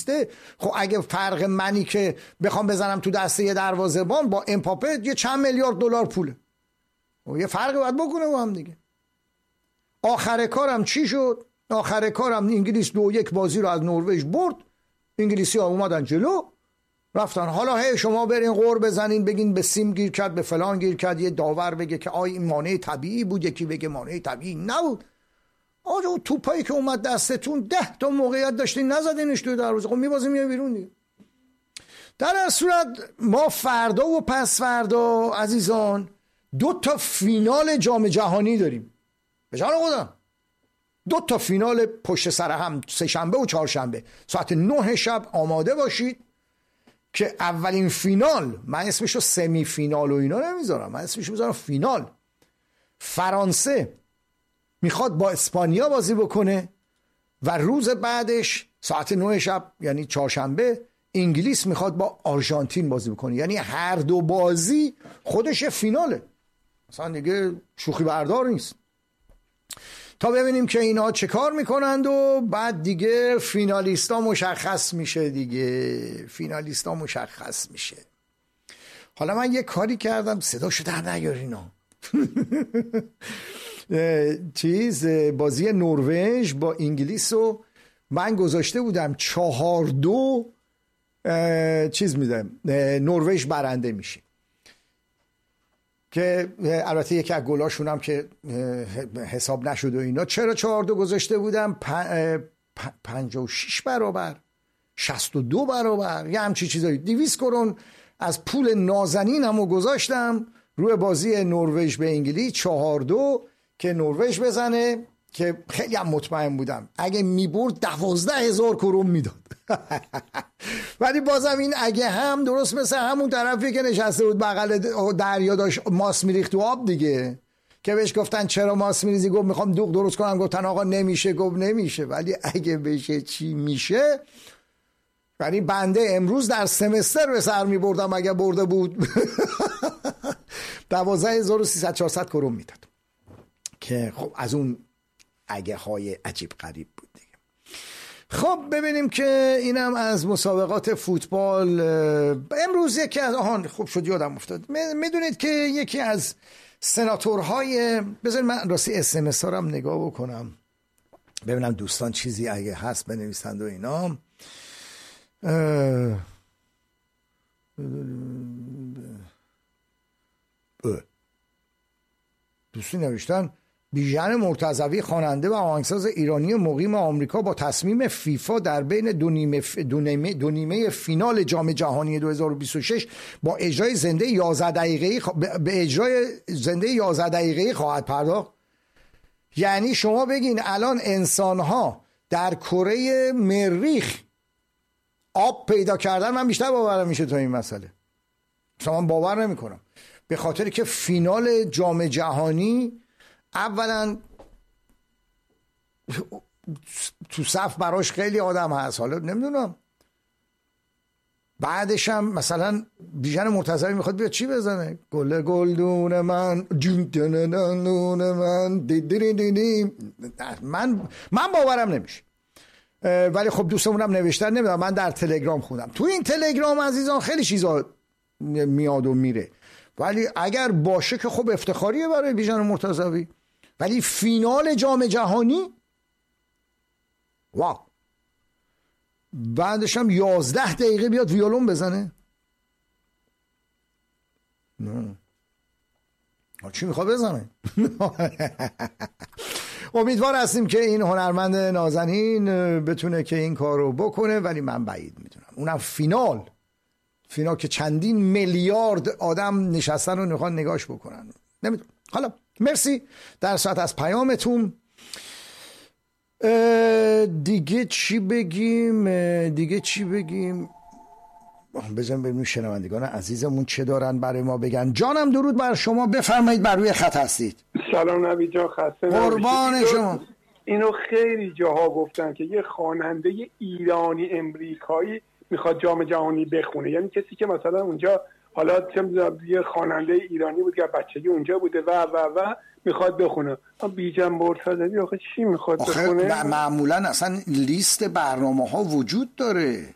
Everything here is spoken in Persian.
لیسته. خب اگه فرق منی که بخوام بزنم تو دسته یه دروازه‌بان با امپاپه یه چند میلیارد دلار پوله، و یه فرقی باید بکنه با هم دیگه. آخر کارم چی شد؟ آخر کارم انگلیس 2-1 بازی رو از نروژ برد. انگلیسی ها اومدن جلو رفتن. حالا هی شما برین غور بزنین بگین به سیم گیر کرد، به فلان گیر کرد، یه داور بگه که آی این مانع طبیعی بود، یکی بگه مانع طبیعی نبود. آجا توپایی که اومد دستتون 10 تا موقعیت داشتین نزدینش تو دروازه، خب میبازیم میاد بیرون دیگه. در هر صورت ما فردا و پس فردا عزیزان 2 تا فینال جام جهانی داریم. به جان خودم 2 تا فینال پشت سر هم، سه شنبه و چهارشنبه ساعت 9 شب آماده باشید که اولین فینال، من اسمشو سمی فینال و اینا نمیذارم، من اسمشو میذارم فینال. فرانسه میخواد با اسپانیا بازی بکنه و روز بعدش ساعت 9 شب یعنی چهارشنبه انگلیس میخواد با آرژانتین بازی بکنه. یعنی هر دو بازی خودش فیناله، اصلا دیگه شوخی بردار نیست. تا ببینیم که اینا چه کار میکنند و بعد دیگه فینالیستا مشخص میشه دیگه، فینالیستا مشخص میشه. حالا من یه کاری کردم صداشو در نیارینا بازی نروژ با انگلیس رو من گذاشته بودم 4-2 میدم نروژ برنده میشه، که البته یکی از گلاشون هم که حساب نشد و اینا. چرا 4-2 گذاشته بودم؟ 56 برابر 62 برابر یه همچی چیزایی، 200 کرون از پول نازنین همو گذاشتم روی بازی نروژ به انگلیس 4-2 که نروژ بزنه، که خیلی هم مطمئن بودم اگه میبرد 12,000 کرون میداد ولی بازم این اگه هم درست مثل همون طرفی که نشسته بود بغل دریا داشت ماس میریخت تو آب دیگه، که بهش گفتن چرا ماس میریزی؟ گفت میخوام دوغ درست کنم. گفتن آقا نمیشه. گفت نمیشه، ولی اگه بشه چی میشه؟ یعنی بنده امروز در سمستر به سر میبردم اگه برده بود 12,300-400 کرون میداد، که خب از اون اگه های عجیب غریب بود دیگه. خب ببینیم که اینم از مسابقات فوتبال. امروز یکی از خوب شد یادم افتاد، میدونید که یکی از سناتورهای، بذارید من راستی SMS ها رو هم نگاه بکنم ببینم دوستان چیزی اگه هست بنویسند و اینا. دوستی نوشتن بیژن مرتضوی خواننده و آهنگساز ایرانی مقیم آمریکا با تصمیم فیفا در بین دو نیمه فینال جام جهانی 2026 با اجرای زنده 11 دقیقه‌ای به اجرای زنده 11 دقیقه‌ای خواهد پرداخت. یعنی شما بگین الان انسان‌ها در کره مریخ آب پیدا کردن، من بیشتر باورم میشه تو این مسئله. شما باور نمی‌کنم، به خاطر که فینال جام جهانی اولا تو صف براش خیلی آدم هست، حالا نمیدونم بعدش هم مثلا بیژن مرتضوی میخواد بیاد چی بزنه؟ گل گلدون من دون من باورم نمیشه. ولی خب دوستمونم نوشتن، نمیدونم، من در تلگرام خوندم. تو این تلگرام عزیزان خیلی چیزا میاد و میره، ولی اگر باشه که خب افتخاریه برای بیژن مرتضوی. ولی فینال جام جهانی واو، بعدش هم 11 دقیقه بیاد ویولون بزنه. نه چی میخواد بزنه؟ امیدوار هستیم که این هنرمند نازنین بتونه که این کار رو بکنه، ولی من بعید میدونم. اونم فینال که چندین میلیارد آدم نشستن و میخوان نگاش بکنن، نمیدونم. حالا مرسی در ساعت از پیامتون. دیگه چی بگیم؟ بزن ببینیم شنوندگان عزیزمون چه دارن برای ما بگن. جانم درود بر شما، بفرمایید، بر روی خط هستید. سلام نبی جان، خسته قربان شما. اینو خیلی جاها گفتن که یه خواننده ایرانی امریکایی میخواد جام جهانی بخونه، یعنی کسی که مثلا اونجا حالا چه می‌دونم یه خواننده ایرانی بود که بچگی اونجا بوده و میخواد بخونه. بیژن مرتضوی آخه چی میخواد بخونه؟ معمولا اصلا لیست برنامه‌ها وجود داره.